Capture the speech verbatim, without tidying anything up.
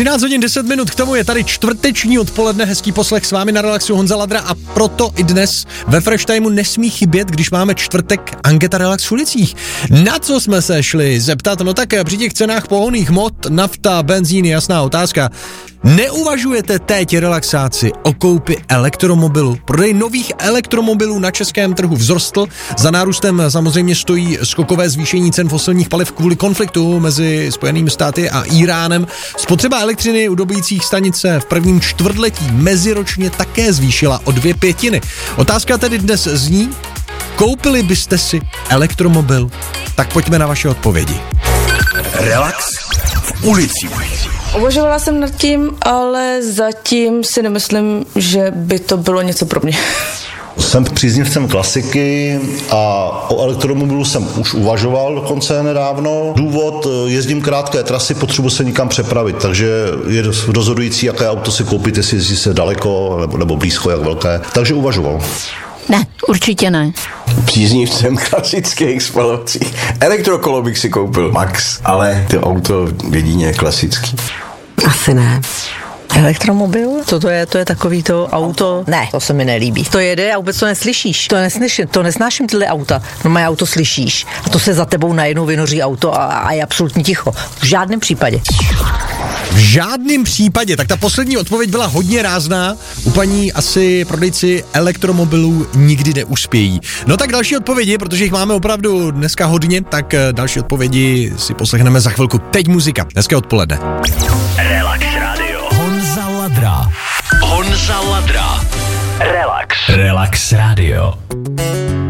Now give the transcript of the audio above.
třináct hodin deset minut, k tomu je tady čtvrteční odpoledne, hezký poslech s vámi na Relaxu Honza Ladra a proto i dnes ve Fresh Timeu nesmí chybět, když máme čtvrtek, anketa Relax v ulicích. Na co jsme se šli zeptat? No tak při těch cenách pohonných hmot, nafta, benzín, jasná otázka. Neuvažujete teď relaxaci o koupi elektromobilu? Prodej nových elektromobilů na českém trhu vzrostl. Za nárůstem samozřejmě stojí skokové zvýšení cen fosilních paliv kvůli konfliktu mezi Spojenými státy a Iránem. Spotřeba elektřiny u dobíjecích stanic se v prvním čtvrtletí meziročně také zvýšila o dvě pětiny. Otázka tedy dnes zní, koupili byste si elektromobil? Tak pojďme na vaše odpovědi. Relax v ulicích. Uvažovala jsem nad tím, ale zatím si nemyslím, že by to bylo něco pro mě. Jsem příznivcem klasiky a o elektromobilu jsem už uvažoval dokonce nedávno. Důvod, jezdím krátké trasy, potřebuji se někam přepravit, takže je rozhodující, jaké auto si koupit, jestli jezdí se daleko nebo, nebo blízko, jak velké. Takže uvažoval. Ne, určitě ne. Příznivcem klasických spalovací. Elektrokolo bych si koupil max, ale to auto jedině klasický. Asi ne. Elektromobil? To, to, je, to je takový to auto. Ne, to se mi nelíbí. To jede a vůbec to neslyšíš. To, neslyším, to nesnáším tyhle auta. No moje auto slyšíš. A to se za tebou najednou vynoří auto a, a je absolutně ticho. V žádném případě. V žádném případě. Tak ta poslední odpověď byla hodně rázná. U paní asi prodejci elektromobilů nikdy neuspějí. No tak další odpovědi, protože jich máme opravdu dneska hodně, tak další odpovědi si poslechneme za chvilku. Teď muzika. Dneska odpoledne. Relax Radio. Honza Ladra. Honza Ladra. Relax. Relax Radio.